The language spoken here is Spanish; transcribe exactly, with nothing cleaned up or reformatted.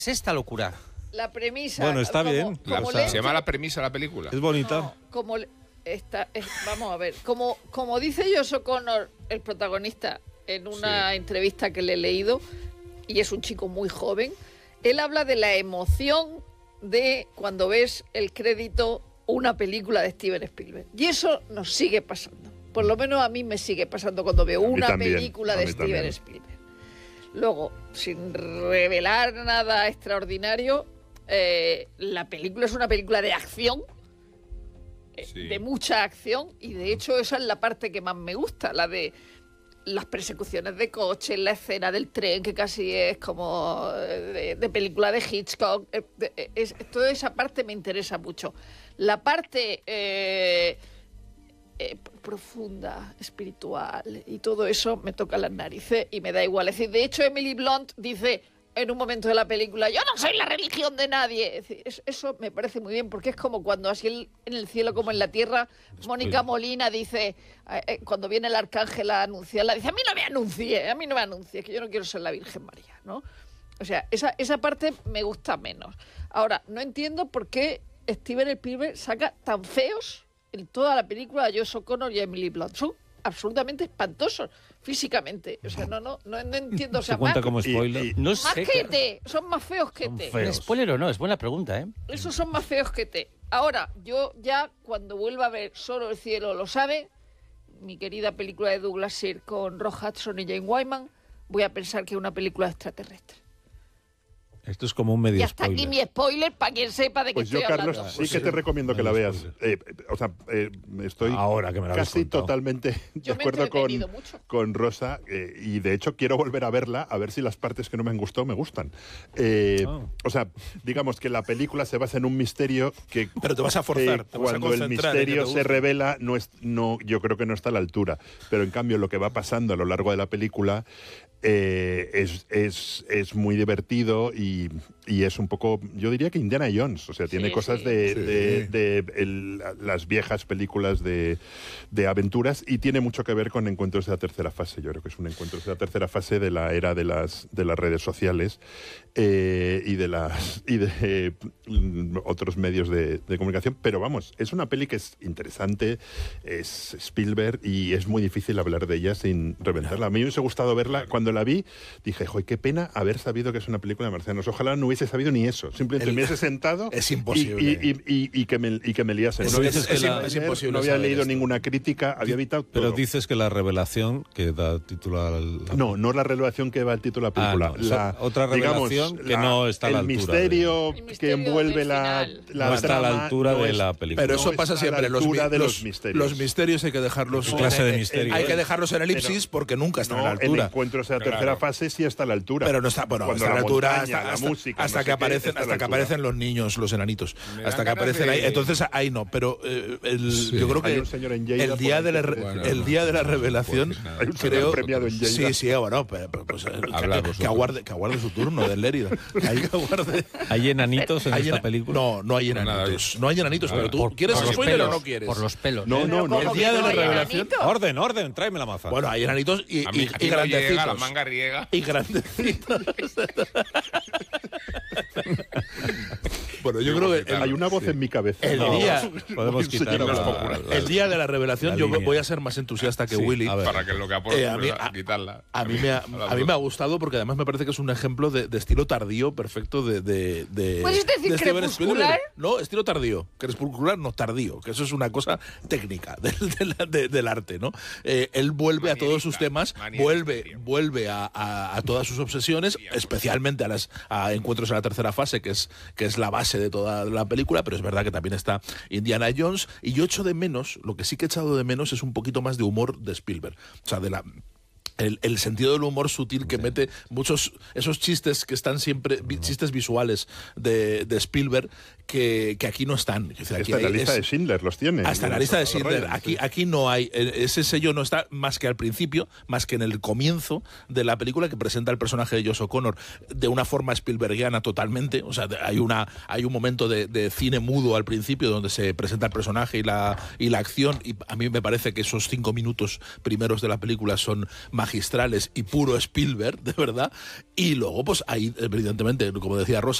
es esta locura? La premisa... Bueno, está como, bien. Como La, le... ¿Se llama la premisa de la película? Es bonita. No, como... Está, es, vamos a ver, como, como dice Josh O'Connor, el protagonista, en una sí. entrevista que le he leído, y es un chico muy joven, él habla de la emoción de cuando ves el crédito una película de Steven Spielberg. Y eso nos sigue pasando. Por lo menos a mí me sigue pasando cuando veo una también, película de Steven también. Spielberg. Luego, sin revelar nada extraordinario, eh, la película es una película de acción, Sí. de mucha acción, y de hecho esa es la parte que más me gusta, la de las persecuciones de coches, la escena del tren, que casi es como de, de película de Hitchcock. Es, toda esa parte me interesa mucho. La parte eh, eh, profunda, espiritual, y todo eso me toca las narices y me da igual. Es decir, de hecho Emily Blunt dice en un momento de la película, yo no soy la religión de nadie. Es decir, eso me parece muy bien, porque es como cuando así el, en el cielo como en la tierra, Mónica Molina dice, eh, cuando viene el arcángel a anunciarla, dice, a mí no me anuncie, a mí no me anuncie, que yo no quiero ser la Virgen María, ¿no? O sea, esa, esa parte me gusta menos. Ahora, no entiendo por qué Steven Spielberg saca tan feos en toda la película a Josh O'Connor y a Emily Blunt. Son absolutamente espantosos físicamente. O sea, no, no, no, no entiendo. O sea, ¿Se cuenta más, como spoiler? Y, y, no más sé, que T, son más feos que Son T. feos. ¿Spoiler o no? Es buena pregunta, ¿eh? Esos son más feos que T. Ahora, yo ya cuando vuelva a ver Solo el cielo lo sabe, mi querida película de Douglas Sirk con Rock Hudson y Jane Wyman, voy a pensar que es una película extraterrestre. Esto es como un medio Y hasta spoiler. aquí mi spoiler para quien sepa de qué Pues yo, estoy Carlos, hablando. sí que te recomiendo que la Medio veas. Eh, o sea, eh, estoy Ahora que me lo habéis casi contado. totalmente de Yo me he acuerdo con, entretenido mucho. con Rosa, eh, y de hecho quiero volver a verla a ver si las partes que no me han gustado me gustan. Eh, Ah. O sea, digamos que la película se basa en un misterio que Pero te vas a forzar, eh, te vas a cuando el concentrar en que misterio te se guste. revela no es, no, yo creo que no está a la altura. Pero en cambio lo que va pasando a lo largo de la película eh, es, es, es muy divertido y, y es un poco, yo diría que Indiana Jones, o sea, tiene Sí, cosas sí. de, Sí. de, de el- las viejas películas de, de aventuras, y tiene mucho que ver con Encuentros de la tercera fase. Yo creo que es un Encuentros de la tercera fase de la era de las, de las redes sociales eh, y de las y de mm, otros medios de, de comunicación. Pero vamos, es una peli que es interesante, es Spielberg, y es muy difícil hablar de ella sin reventarla. A mí me hubiese gustado verla. Cuando la vi, dije, joder, qué pena haber sabido que es una película de marcianos. Ojalá no hubiese sabido ni eso. Simplemente El- me hubiese sentado es y- imposible. y, y, y- y que me, y que me liasen. Es- no había, es- es- no había es leer, imposible no había saber leído esto. ninguna crítica, había evitado todo. Pero dices que la revelación que da título al... No, no la revelación que va al título de la película. Ah, no, la, so- otra revelación que no está a la el altura misterio de- El que misterio envuelve del la, final. la No está a la trama altura no de es- la película. Pero eso no pasa está a la siempre. Los, altura mi- de los, los misterios. los misterios hay que dejarlos. ¿Qué clase de eh, misterio Hay es? que dejarlos en elipsis porque nunca están No, a la altura. el encuentro de la tercera Claro. fase sí está a la altura. Pero no está, bueno, Cuando está a la altura montaña, hasta, la hasta- música, hasta no sé que qué, aparecen, está a la hasta que altura. aparecen los niños, los enanitos. Me Hasta dan que ganas aparecen de- ahí. Entonces ahí no, pero eh, el, Sí. yo creo Hay que un señor en Lleida el día por de la, ahí que- re- Bueno, el no, día de la no puedo revelación, decir nada. Hay un señor creo. premiado en Lleida. Sí, sí, bueno, pero, pero, pues, eh, que, Habla que vosotros. aguarde, que aguarde su turno del Lérida. Ahí que aguarde. ¿Hay enanitos en Hay esta ena- película? No, no hay Nada, enanitos. es- No hay enanitos, nada. pero tú Por- ¿quieres por los spoiler pelos, o no quieres? Por los pelos. No, no, no. El ¿Cómo día que de no la hay revelación. enanito? Orden, orden, tráeme la maza. Bueno, hay enanitos y, A mí, y, a mí y no llega, la grandecitos. manga riega. Y grandecitos. Bueno, yo creo que el, Hay una voz en mi cabeza. el No, día- Podemos Voy a quitar enseñar la- los populares. la- el día de la revelación la yo línea. voy a ser más entusiasta que Sí, Willy. a ver. Para que lo que aporte, Eh, a mí- ¿verdad? a- quitarla. A mí, me ha, a mí me ha gustado porque además me parece que es un ejemplo de, de estilo tardío perfecto de... de, de ¿Puedes decir de Steven crepuscular? Spielberg. No, estilo tardío. Crepuscular no, tardío. Que eso es una cosa técnica del, del- de- del arte, ¿no? Eh, él vuelve a todos sus temas, Manierista, vuelve, manierista. vuelve a, a- a todas sus obsesiones, especialmente a las a encuentros en la tercera fase, que es, que es la base de toda la película, pero es verdad que también está Indiana Jones. Y yo echo de menos, lo que sí que he echado de menos es un poquito más de humor de Spielberg. O sea, de la... El, el sentido del humor sutil que mete muchos esos chistes que están siempre vi- chistes visuales de, de Spielberg que, que aquí no están. Es decir, aquí Está en la hay- lista es- de Schindler, los tiene. hasta la lista de Los Schindler. Ryan, Aquí, sí. aquí no hay. eh, Ese sello no está más que al principio, más que en el comienzo de la película, que presenta el personaje de Josh O'Connor de una forma Spielbergiana totalmente. O sea, de- hay una hay un momento de, de cine mudo al principio donde se presenta el personaje y la, y la acción. Y a mí me parece que esos cinco minutos primeros de la película son magistrales y puro Spielberg, de verdad. Y luego, pues ahí, evidentemente, como decía Rosa,